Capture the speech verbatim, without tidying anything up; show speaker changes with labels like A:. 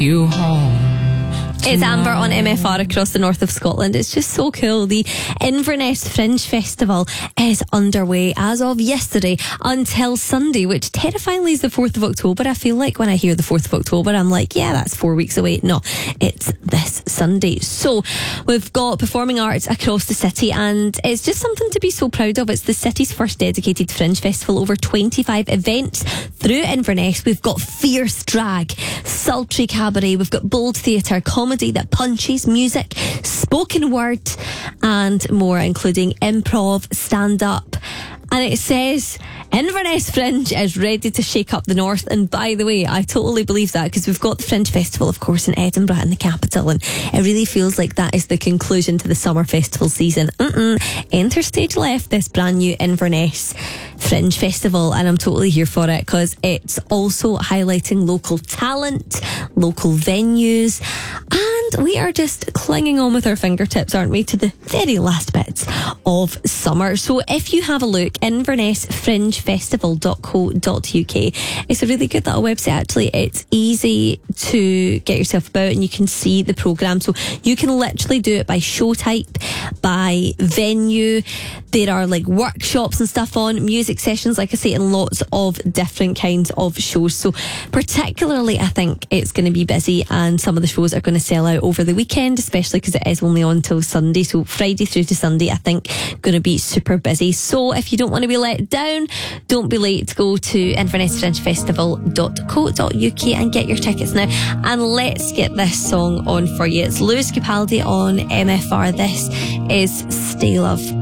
A: You home.
B: It's Amber on M F R across the north of Scotland. It's just so cool. The Inverness Fringe Festival is underway as of yesterday until Sunday, which terrifyingly is the fourth of October. I feel like when I hear the fourth of October, I'm like, yeah, that's four weeks away. No, it's this Sunday. So we've got performing arts across the city, and it's just something to be so proud of. It's the city's first dedicated Fringe Festival. Over twenty-five events through Inverness. We've got fierce drag, sultry cabaret, we've got bold theatre, comedy that punches, music, spoken word and more, including improv, stand-up. And it says Inverness Fringe is ready to shake up the north. And by the way, I totally believe that, because we've got the Fringe Festival, of course, in Edinburgh and the capital, and it really feels like that is the conclusion to the summer festival season. Mm-mm. Enter stage left, this brand new Inverness Fringe Festival, and I'm totally here for it, because it's also highlighting local talent, local venues, and we are just clinging on with our fingertips, aren't we, to the very last bits of summer. So if you have a look, inverness fringe festival dot co dot uk. It's a really good little website, actually. It's easy to get yourself about, and you can see the programme. So you can literally do it by show type, by venue. There are like workshops and stuff on, music sessions, like I say, and lots of different kinds of shows. So particularly, I think it's going to be busy, and some of the shows are going to sell out over the weekend, especially because it is only on till Sunday. So Friday through to Sunday, I think, going to be super busy. So if you don't want to be let down, don't be late. Go to inverness fringe festival dot co dot uk and get your tickets now. And let's get this song on for you. It's Lewis Capaldi on M F R. This is Stay Love.